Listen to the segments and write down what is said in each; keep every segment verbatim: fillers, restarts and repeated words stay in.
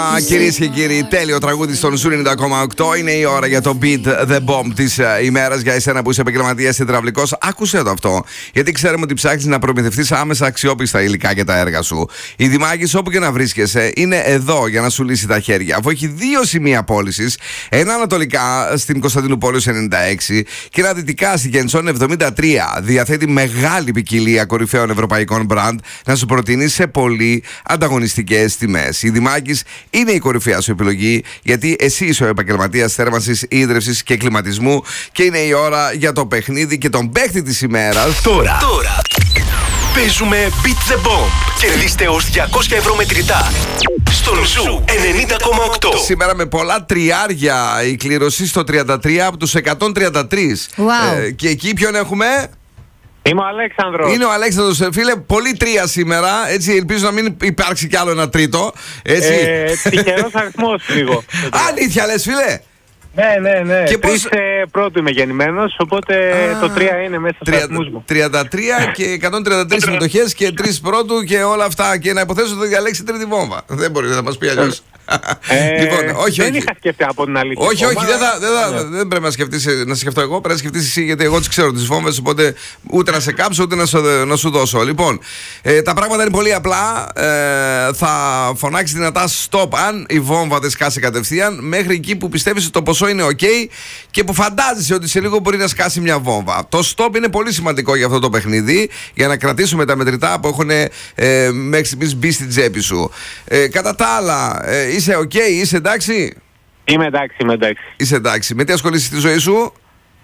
Κυρίες και κύριοι, τέλειο τραγούδι στον Ζου ενενήντα κόμμα οκτώ. Είναι η ώρα για το Beat the Bomb της uh, ημέρας. Για εσένα που είσαι επαγγελματίας υδραυλικός, άκουσε το αυτό. Γιατί ξέρουμε ότι ψάχνεις να προμηθευτείς άμεσα αξιόπιστα υλικά και τα έργα σου. Η Δημάκης, όπου και να βρίσκεσαι, είναι εδώ για να σου λύσει τα χέρια. Αφού έχει δύο σημεία πώλησης, ένα ανατολικά στην Κωνσταντινούπολης ενενήντα έξι και ένα δυτικά στην Κεντσόν εβδομήντα τρία. Διαθέτει μεγάλη ποικιλία κορυφαίων ευρωπαϊκών μπραντ να σου προτείνει σε πολύ ανταγωνιστικές τιμές. Η Δημάκης είναι η κορυφαία σου επιλογή, γιατί εσύ είσαι ο επαγγελματίας θέρμανσης, ίδρυυσης και κλιματισμού και είναι η ώρα για το παιχνίδι και τον παίχτη της ημέρας. Τώρα, τώρα παίζουμε Beat the Bomb. Κερδίστε ως διακόσια ευρώ μετρητά στον Ζου ενενήντα κόμμα οκτώ. Σήμερα με πολλά τριάρια, η κλήρωση στο τριάντα τρία από τους εκατόν τριάντα τρία. Wow. Ε, και εκεί ποιον έχουμε? Είμαι ο Αλέξανδρος. Είναι ο Αλέξανδρος, φίλε, πολύ τρία σήμερα. Έτσι, ελπίζω να μην υπάρξει κι άλλο ένα τρίτο. Έτσι. Ε, τυχερός αριθμός λίγο. Αλήθεια λες, φίλε? Ναι, ναι, ναι. Και Τρεις, πώς... ε, πρώτου είμαι γεννημένος, οπότε Α, το τρία είναι μέσα στους αριθμούς μου. τριάντα τρία και εκατόν τριάντα τρεις συμμετοχές και τρεις πρώτου και όλα αυτά. Και να υποθέσω ότι διαλέξει τρίτη βόμβα. Δεν μπορεί να μας πει αλλιώς. Ε, λοιπόν, όχι, δεν όχι. είχα σκεφτεί από την αλήθεια. Όχι, όχι, Μα... δεν, θα, δεν, θα, ναι. δεν πρέπει να σκεφτείς, να σε σκεφτώ εγώ. Πρέπει να σκεφτείς εσύ, γιατί εγώ τις ξέρω τις βόμβες. Οπότε ούτε να σε κάψω, ούτε να σου, να σου δώσω. Λοιπόν, ε, τα πράγματα είναι πολύ απλά. Ε, θα φωνάξει δυνατά stop αν η βόμβα δεν σκάσει κατευθείαν, μέχρι εκεί που πιστεύεις ότι το ποσό είναι ok και που φαντάζεσαι ότι σε λίγο μπορεί να σκάσει μια βόμβα. Το stop είναι πολύ σημαντικό για αυτό το παιχνίδι, για να κρατήσουμε τα μετρητά που έχουν ε, μέχρι στιγμής μπει στην τσέπη σου. Ε, κατά τα άλλα, ε, είσαι ok, είσαι εντάξει? Είμαι εντάξει, είμαι εντάξει. Είσαι εντάξει. Με τι ασχολείσαι στη ζωή σου?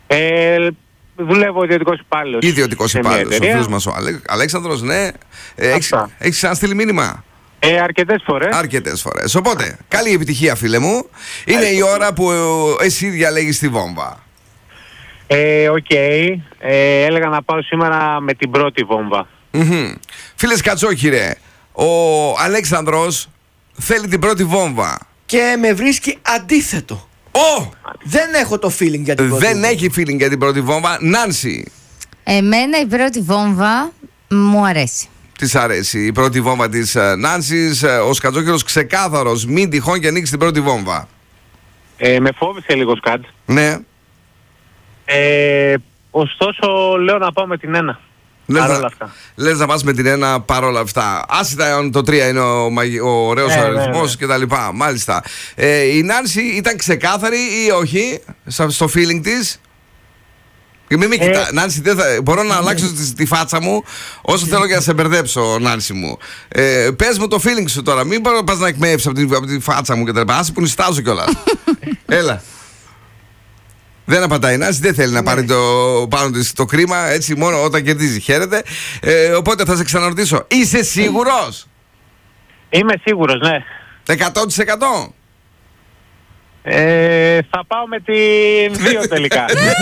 Ε, δουλεύω ιδιωτικός υπάλληλος. Ιδιωτικός υπάλληλος. Ο φίλος μας ο Αλέ... Αλέξανδρος, ναι. Ε, έχεις, έχεις ξαναστείλει μήνυμα? Ε, αρκετές φορές. Αρκετές φορές. Οπότε, καλή επιτυχία, φίλε μου. Είναι η ώρα που εσύ διαλέγεις τη βόμβα. Ε, οκ. Okay. Ε, έλεγα να πάω σήμερα με την πρώτη βόμβα. Mm-hmm. Φίλε Κατσόκυρε, ο Αλέξανδρος θέλει την πρώτη βόμβα. Και με βρίσκει αντίθετο. Oh! Δεν έχω το feeling για την πρώτη Δεν βόμβα. έχει feeling για την πρώτη βόμβα. Νάνση. Εμένα η πρώτη βόμβα μου αρέσει. Της αρέσει η πρώτη βόμβα της uh, Νάνσης. Ο Σκατζόκυρος ξεκάθαρος. Μην τυχόν και ανοίξει την πρώτη βόμβα. Ε, με φόβησε λίγο σκάτ. Ναι. Ε, ωστόσο λέω να πάω με την ένα. Λες παρόλα να, αυτά. λες να πας με την ένα παρόλα αυτά. Άσυτα αν το τρία είναι ο, ο ωραίος ναι, αριθμός ναι, ναι. και τα λοιπά. Μάλιστα. Ε, η Νάνση ήταν ξεκάθαρη ή όχι στο feeling της? Και μην με Ε, κοιτά. Νάνση, δεν θα, μπορώ να αλλάξω τη, τη φάτσα μου όσο θέλω για να σε μπερδέψω, Νάνση μου. Ε, πες μου το feeling σου τώρα. Μην μπορώ να πας να εκμεύσεις από τη, από τη φάτσα μου και τα λοιπά. Άσε που νηστάζω κιόλας. Έλα. Δεν απαντάει η Νάνση, δεν θέλει να πάρει το, πάνω της το κρίμα, έτσι μόνο όταν κερδίζει. Χαίρεται. Ε, οπότε θα σε ξαναρωτήσω. Είσαι σίγουρος? Είμαι σίγουρος, ναι. εκατό τοις εκατό. Ε, θα πάω με την δύο τελικά.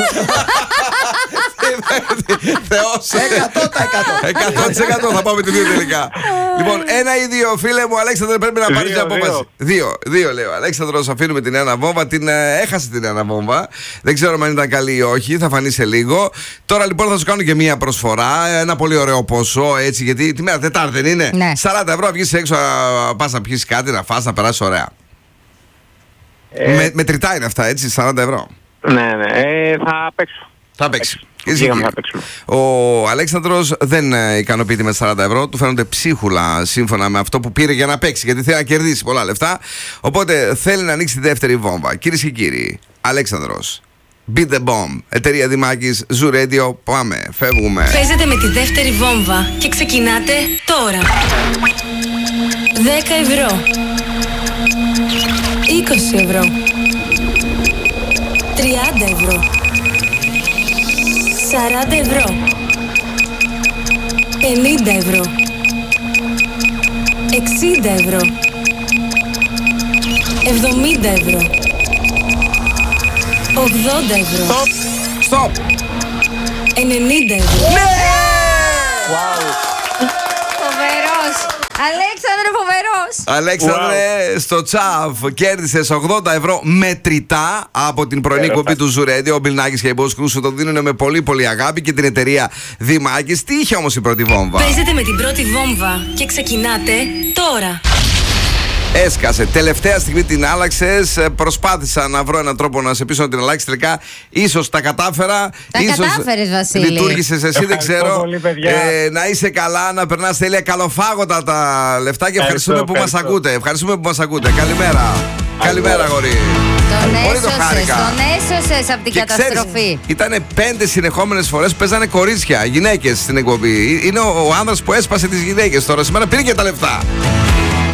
Θεός. εκατό τοις εκατό. εκατό τοις εκατό θα πάμε τη δύο τελικά. Λοιπόν, ένα ή δύο, φίλε μου, Αλέξανδρε, πρέπει να πάρει Δύο, μια απόφαση. Δύο, δύο λέω. Αλέξανδρος, αφήνουμε την ένα βόμβα. Την ε, έχασε την ένα βόμβα. Δεν ξέρω αν ήταν καλή ή όχι. Θα φανεί σε λίγο. Τώρα λοιπόν θα σου κάνω και μια προσφορά. Ένα πολύ ωραίο ποσό έτσι. Γιατί τη μέρα Τετάρτη δεν είναι? Ναι. σαράντα ευρώ, βγεις έξω, πας να πιεις κάτι, να φας, να περάσεις ωραία. Ε, Με, μετρητά είναι αυτά, έτσι, σαράντα ευρώ. ναι, ναι. Ε, θα παίξω. Θα παίξει. Πήγαμε να παίξουμε. Ο Αλέξανδρος δεν ε, ικανοποιείται με σαράντα ευρώ. Του φαίνονται ψίχουλα σύμφωνα με αυτό που πήρε για να παίξει. Γιατί θέλει να κερδίσει πολλά λεφτά. Οπότε θέλει να ανοίξει τη δεύτερη βόμβα. Κυρίες και κύριοι, Αλέξανδρος, Beat the Bomb, εταιρεία Δημάκης, Ζου Radio. Πάμε, φεύγουμε. Παίζετε με τη δεύτερη βόμβα και ξεκινάτε τώρα. δέκα ευρώ. είκοσι ευρώ. τριάντα ευρώ. σαράντα ευρώ. πενήντα ευρώ. εξήντα ευρώ. εβδομήντα ευρώ. ογδόντα ευρώ. Stop! ενενήντα ευρώ. Φοβερός. Αλέξανδρε, φοβερός. Αλέξανδρε, στο τσαφ κέρδισες ογδόντα ευρώ μετρητά από την πρωινή κομπή του Ζου Radio. Ο Μπιλνάκης και η Boss Crew σου το δίνουν με πολύ πολύ αγάπη και την εταιρεία Δημάκης. Τι είχε όμως η πρώτη βόμβα? Παίζετε με την πρώτη βόμβα και ξεκινάτε τώρα. Έσκασε. Τελευταία στιγμή την άλλαξε. Προσπάθησα να βρω έναν τρόπο να σε πείσω να την αλλάξει. Τελικά ίσως τα κατάφερα. Τα κατάφερες, Βασίλη. Λειτουργήσες εσύ, δεν ξέρω. Πολύ, ε, να είσαι καλά, να περνάς τέλεια. Καλοφάγωτα τα λεφτά και ευχαριστούμε που μας ακούτε. Ευχαριστούμε που μας ακούτε. Καλημέρα. Καλημέρα, αγόρι. Τον Πολύ το έσωσες, χάρηκα. τον έσωσες από την Και καταστροφή. Ήταν πέντε συνεχόμενες φορές που παίζανε κορίτσια, γυναίκες στην εκπομπή. Είναι ο, ο άνδρας που έσπασε τις γυναίκες τώρα. Σήμερα πήρε και τα λεφτά.